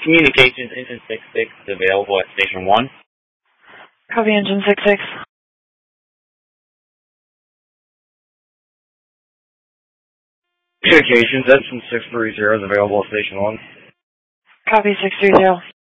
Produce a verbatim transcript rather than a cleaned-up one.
Communications, Engine six six is available at Station one. Copy, Engine six six. Communications, Engine six three zero is available at Station one. Copy, six three zero.